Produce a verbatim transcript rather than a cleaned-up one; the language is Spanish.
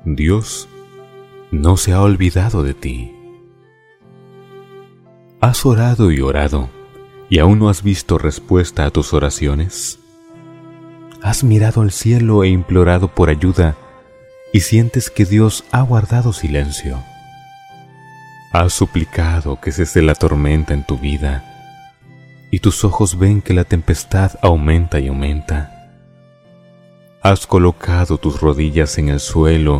Dios no se ha olvidado de ti. ¿Has orado y orado y aún no has visto respuesta a tus oraciones? ¿Has mirado al cielo e implorado por ayuda y sientes que Dios ha guardado silencio? ¿Has suplicado que cese la tormenta en tu vida y tus ojos ven que la tempestad aumenta y aumenta? ¿Has colocado tus rodillas en el suelo